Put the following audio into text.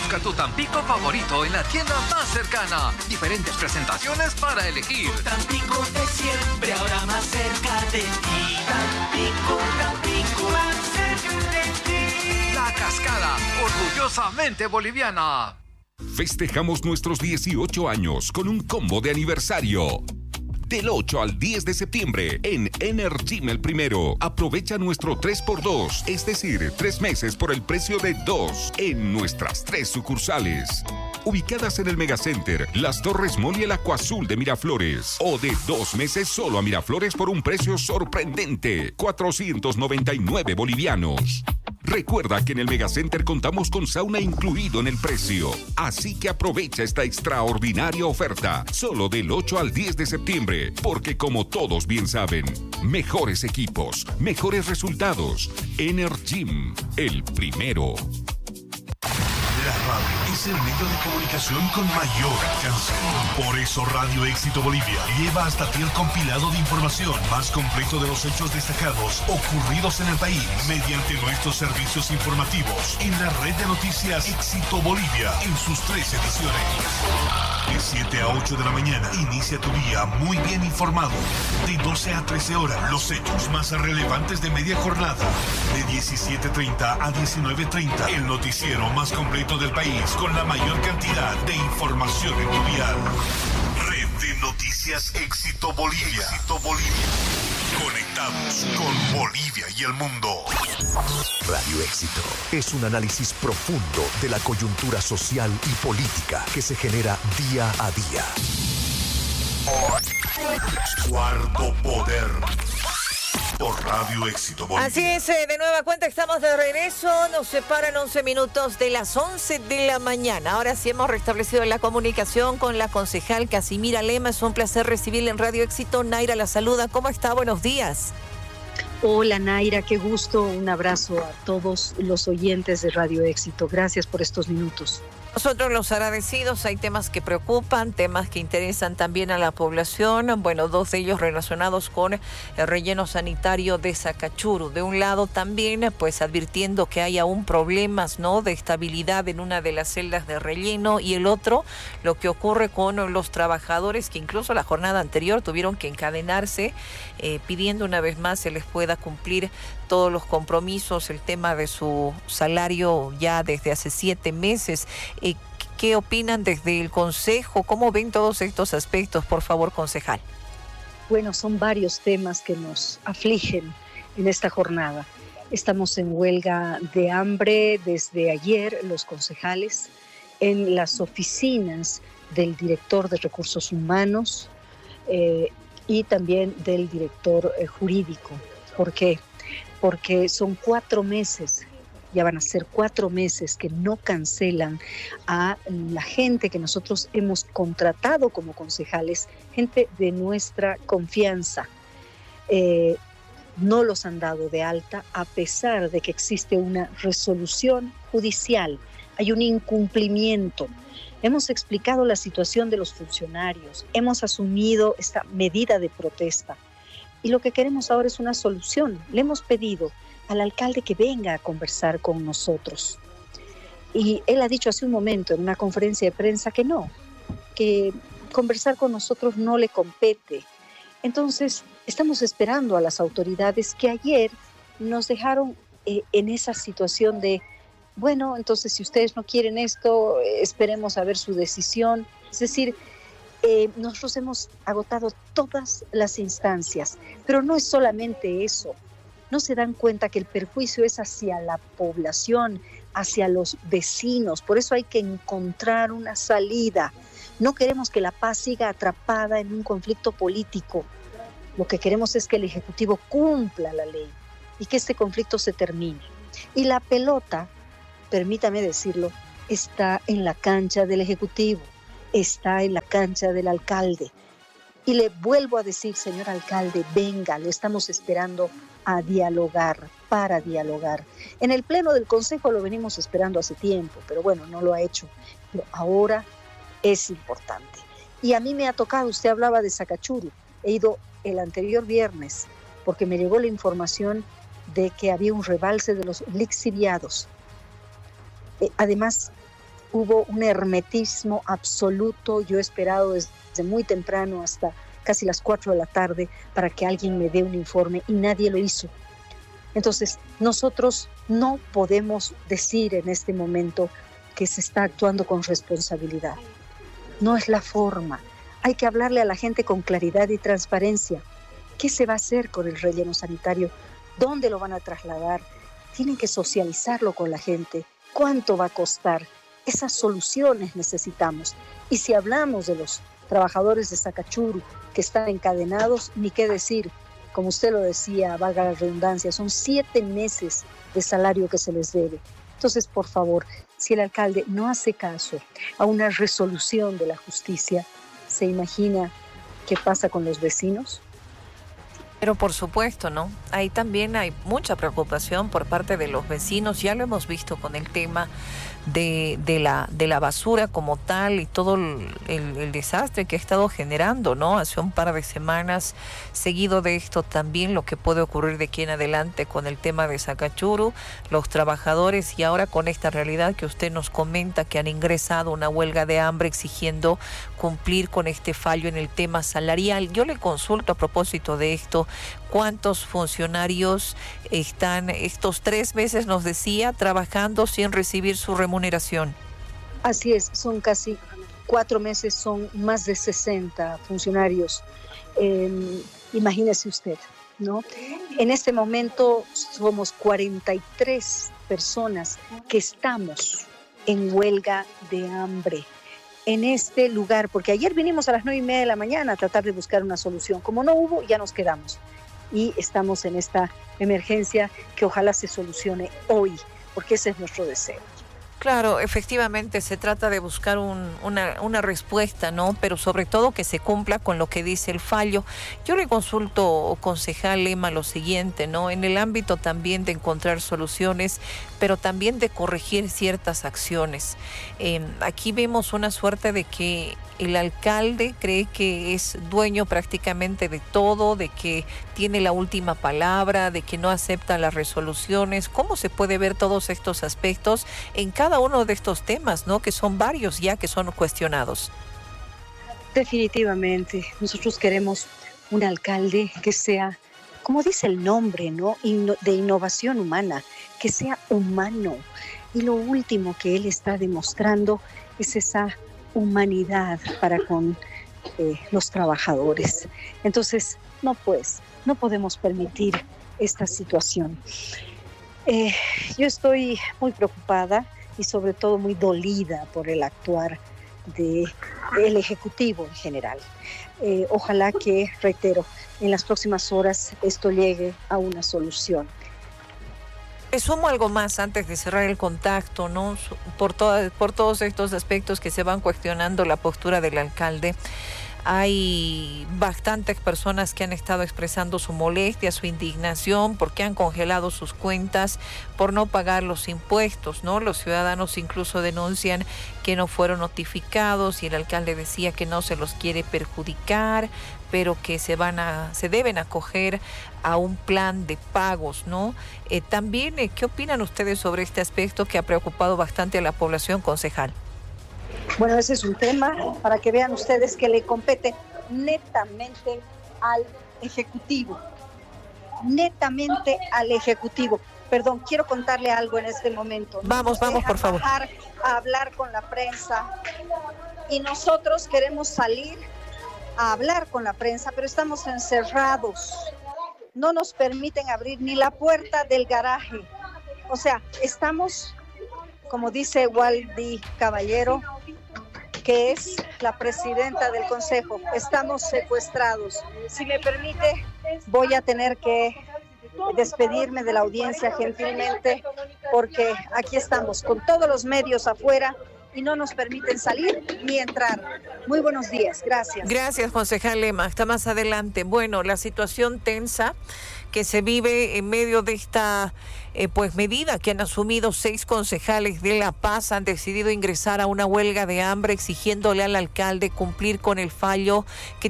Busca tu Tampico favorito en la tienda más cercana. Diferentes presentaciones para elegir. Tampico de siempre, ahora más cerca de ti. Tampico, Tampico, más cerca de ti. La Cascada, orgullosamente boliviana. Festejamos nuestros 18 años con un combo de aniversario. Del 8 al 10 de septiembre en Energim el primero. Aprovecha nuestro 3x2, es decir, 3 meses por el precio de 2 en nuestras 3 sucursales. Ubicadas en el Megacenter, Las Torres Mall y el Acuazul de Miraflores. O de 2 meses solo a Miraflores por un precio sorprendente, 499 bolivianos. Recuerda que en el Megacenter contamos con sauna incluido en el precio. Así que aprovecha esta extraordinaria oferta, solo del 8 al 10 de septiembre, porque como todos bien saben, mejores equipos, mejores resultados. Energim, el primero. La radio es el medio de comunicación con mayor alcance. Por eso Radio Éxito Bolivia lleva hasta ti el compilado de información más completo de los hechos destacados ocurridos en el país mediante nuestros servicios informativos en la red de noticias Éxito Bolivia en sus 3 ediciones. De 7 a 8 de la mañana, inicia tu día muy bien informado. De 12 a 13 horas, los hechos más relevantes de media jornada. De 17:30 a 19:30, el noticiero más completo del país con la mayor cantidad de información en tu dial. Red de Noticias Éxito Bolivia. Éxito Bolivia. Conectados con Bolivia y el mundo. Radio Éxito es un análisis profundo de la coyuntura social y política que se genera día a día. Cuarto Poder. Por Radio Éxito Bolivia. Así es, de nueva cuenta estamos de regreso. Nos separan 11 minutos de las 11 de la mañana. Ahora sí hemos restablecido la comunicación con la concejal Casimira Lema. Es un placer recibirla en Radio Éxito. Naira la saluda. ¿Cómo está? Buenos días. Hola Naira, qué gusto. Un abrazo a todos los oyentes de Radio Éxito. Gracias por estos minutos. Nosotros los agradecidos. Hay temas que preocupan, temas que interesan también a la población. Bueno, 2 de ellos relacionados con el relleno sanitario de Sacachuru. De un lado también, pues advirtiendo que hay aún problemas, ¿no?, de estabilidad en una de las celdas de relleno, y el otro, lo que ocurre con los trabajadores que incluso la jornada anterior tuvieron que encadenarse, pidiendo una vez más se les pueda cumplir todos los compromisos, el tema de su salario ya desde hace 7 meses. ¿Qué opinan desde el Consejo? ¿Cómo ven todos estos aspectos? Por favor, concejal. Bueno, son varios temas que nos afligen en esta jornada. Estamos en huelga de hambre desde ayer, los concejales, en las oficinas del director de Recursos Humanos y también del director jurídico. ¿Por qué? Porque son 4 meses. Ya van a ser 4 meses que no cancelan a la gente que nosotros hemos contratado como concejales, gente de nuestra confianza. No los han dado de alta a pesar de que existe una resolución judicial. Hay un incumplimiento. Hemos explicado la situación de los funcionarios, hemos asumido esta medida de protesta y lo que queremos ahora es una solución. Le hemos pedido al alcalde que venga a conversar con nosotros. Y él ha dicho hace un momento en una conferencia de prensa que no, que conversar con nosotros no le compete. Entonces, estamos esperando a las autoridades que ayer nos dejaron en esa situación de, bueno, entonces si ustedes no quieren esto, esperemos a ver su decisión. Es decir, nosotros hemos agotado todas las instancias, pero no es solamente eso. No se dan cuenta que el perjuicio es hacia la población, hacia los vecinos. Por eso hay que encontrar una salida. No queremos que la paz siga atrapada en un conflicto político. Lo que queremos es que el Ejecutivo cumpla la ley y que este conflicto se termine. Y la pelota, permítame decirlo, está en la cancha del Ejecutivo, está en la cancha del alcalde. Y le vuelvo a decir, señor alcalde, venga, lo estamos esperando a dialogar, para dialogar. En el pleno del Consejo lo venimos esperando hace tiempo, pero bueno, no lo ha hecho. Pero ahora es importante. Y a mí me ha tocado, usted hablaba de Sacachuru, he ido el anterior viernes porque me llegó la información de que había un rebalse de los lixiviados. Además, hubo un hermetismo absoluto. Yo he esperado desde muy temprano hasta casi las 4 de la tarde para que alguien me dé un informe y nadie lo hizo. Entonces, nosotros no podemos decir en este momento que se está actuando con responsabilidad. No es la forma. Hay que hablarle a la gente con claridad y transparencia. ¿Qué se va a hacer con el relleno sanitario? ¿Dónde lo van a trasladar? Tienen que socializarlo con la gente. ¿Cuánto va a costar? Esas soluciones necesitamos. Y si hablamos de los trabajadores de Sacachuru que están encadenados, ni qué decir. Como usted lo decía, valga la redundancia, son 7 meses de salario que se les debe. Entonces, por favor, si el alcalde no hace caso a una resolución de la justicia, ¿se imagina qué pasa con los vecinos? Pero por supuesto, ¿no? Ahí también hay mucha preocupación por parte de los vecinos. Ya lo hemos visto con el tema de la basura como tal y todo el desastre que ha estado generando, ¿no? Hace un par de semanas, seguido de esto también lo que puede ocurrir de aquí en adelante con el tema de Sacachuru, los trabajadores, y ahora con esta realidad que usted nos comenta, que han ingresado a una huelga de hambre exigiendo cumplir con este fallo en el tema salarial. Yo le consulto a propósito de esto, ¿cuántos funcionarios están estos 3 meses, nos decía, trabajando sin recibir su remuneración? Así es, son casi 4 meses, son más de 60 funcionarios. Imagínese usted, ¿no? En este momento somos 43 personas que estamos en huelga de hambre en este lugar, porque ayer vinimos a las 9:30 de la mañana a tratar de buscar una solución. Como no hubo, ya nos quedamos. Y estamos en esta emergencia que ojalá se solucione hoy, porque ese es nuestro deseo. Claro, efectivamente se trata de buscar una respuesta, ¿no? Pero sobre todo que se cumpla con lo que dice el fallo. Yo le consulto, concejal Lema, lo siguiente, ¿no? En el ámbito también de encontrar soluciones, pero también de corregir ciertas acciones. Aquí vemos una suerte de que el alcalde cree que es dueño prácticamente de todo, de que tiene la última palabra, de que no acepta las resoluciones. ¿Cómo se puede ver todos estos aspectos en cada uno de estos temas, ¿no? Que son varios ya que son cuestionados? Definitivamente, nosotros queremos un alcalde que sea, como dice el nombre, ¿no? De innovación humana, que sea humano. Y lo último que él está demostrando es esa humanidad para con los trabajadores. Entonces, no podemos permitir esta situación. Yo estoy muy preocupada y sobre todo muy dolida por el actuar del Ejecutivo en general. Ojalá que, reitero, en las próximas horas esto llegue a una solución. Le sumo algo más antes de cerrar el contacto, ¿no? Por todos estos aspectos que se van cuestionando la postura del alcalde. Hay bastantes personas que han estado expresando su molestia, su indignación, porque han congelado sus cuentas por no pagar los impuestos, ¿no? Los ciudadanos incluso denuncian que no fueron notificados y el alcalde decía que no se los quiere perjudicar, pero que se deben acoger a un plan de pagos, ¿no? También, ¿qué opinan ustedes sobre este aspecto que ha preocupado bastante a la población, concejal? Bueno, ese es un tema para que vean ustedes que le compete netamente al Ejecutivo. Netamente al Ejecutivo. Perdón, quiero contarle algo en este momento. Vamos, por favor. A hablar con la prensa. Y nosotros queremos salir a hablar con la prensa, pero estamos encerrados. No nos permiten abrir ni la puerta del garaje. O sea, estamos, como dice Waldy Caballero, que es la presidenta del Consejo, estamos secuestrados. Si me permite, voy a tener que despedirme de la audiencia gentilmente, porque aquí estamos con todos los medios afuera y no nos permiten salir ni entrar. Muy buenos días, gracias. Gracias, concejal Lema. Hasta más adelante. Bueno, la situación tensa que se vive en medio de esta medida que han asumido 6 concejales de La Paz, han decidido ingresar a una huelga de hambre exigiéndole al alcalde cumplir con el fallo que